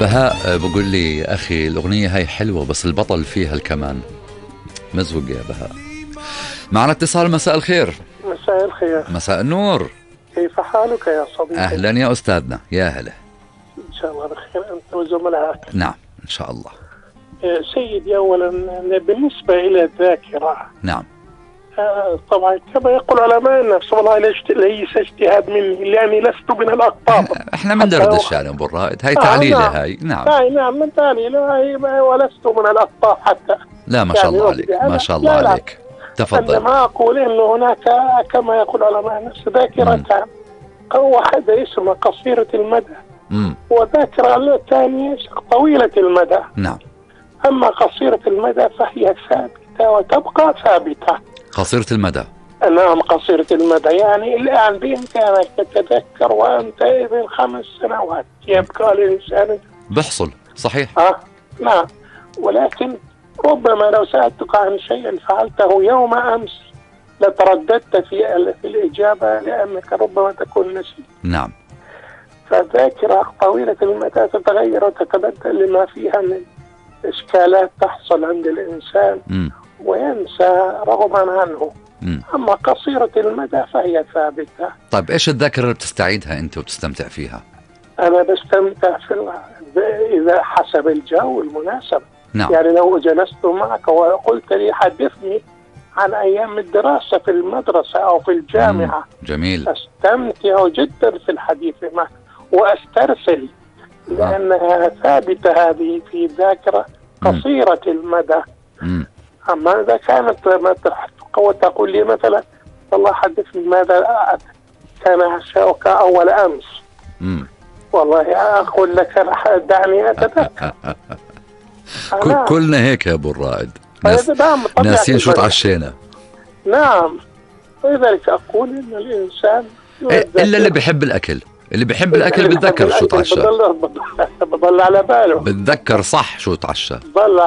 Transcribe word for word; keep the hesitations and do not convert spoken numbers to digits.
بهاء بقول لي أخي الأغنية هاي حلوة بس البطل فيها الكمان. مزوق يا بهاء. معنا اتصال. مساء الخير. مساء الخير. مساء النور. كيف حالك يا صديقي؟ أهلا يا أستاذنا. يا هلا. إن شاء الله بخير أنت وزملائك. نعم إن شاء الله. سيدي أولا بالنسبة إلى الذاكرة، نعم طبعا كما يقول علماء النفس والله ليس اجتهاد مني لأني لست من الأقطاب. احنا من دردش يعني أبو الرائد. هاي تعليلة. آه نعم. هاي نعم هاي نعم من تعليلة ولست من الأقطاب حتى. لا ما شاء يعني الله عليك ما شاء الله لا عليك. تفضل. عندما أقول إنه هناك كما يقول علماء النفس ذاكرتان، واحدة اسمها قصيرة المدى مم. وذاكرة الثانية طويلة المدى. نعم. أما قصيرة المدى فهي ثابتة وتبقى ثابتة. قصيرة المدى. نعم قصيرة المدى يعني الآن بإمكانك تتذكر وأنت ابن خمس سنوات يبقى الإنسان بحصل صحيح. آه نعم. ولكن ربما لو سألتك عن شيء فعلته يوم أمس لترددت في في الإجابة لأنك ربما تكون نسيت. نعم. فالذاكرة طويلة المدى تتغير وتتبدل لما فيها من إشكالات تحصل عند الإنسان م. وينسى رغما عنه. م. أما قصيرة المدى فهي ثابتة. طيب إيش الذاكرة اللي بتستعيدها أنت وبتستمتع فيها؟ أنا بستمتع في إذا حسب الجو المناسب. نعم. يعني لو جلست معك وقلت لي حدثني عن أيام الدراسة في المدرسة أو في الجامعة. م. جميل. أستمتع جدا في الحديث معك وأسترسل لأنها ثابتة هذه في ذاكرة قصيرة م. المدى. م. أما إذا كانت تقول لي مثلا والله حدثني ماذا كان عشاؤك أول أمس. م. والله أقول لك دعني أتذكر. كلنا هيك يا أبو الرائد. ناس ناسين شو تعشينا. نعم. ولذلك أقول إن الإنسان إلا اللي بيحب الأكل. اللي بيحب الأكل بتذكر شو تعشى. بضل على باله. بتذكر صح شو تعشى.